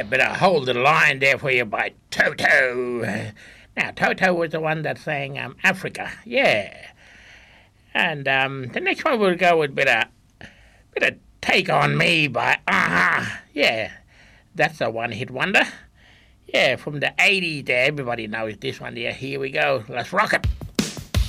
bit of Hold the Line there for you by Toto. Now, Toto was the one that sang Africa, yeah. And the next one we'll go with bit of Take On Me by Aha, yeah. That's a one-hit wonder. Yeah, from the 80s there, everybody knows this one there. Here we go, let's rock it.